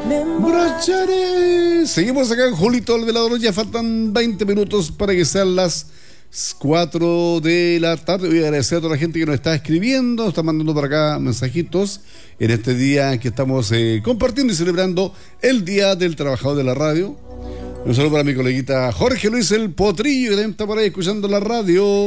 Brachare. Seguimos acá en Julito el Velador. Ya faltan 20 minutos para que sean las 4 de la tarde. Voy a agradecer a toda la gente que nos está escribiendo, nos está mandando por acá mensajitos en este día que estamos compartiendo y celebrando el Día del Trabajador de la Radio. Un saludo para mi coleguita Jorge Luis el Potrillo, que también está por ahí escuchando la radio.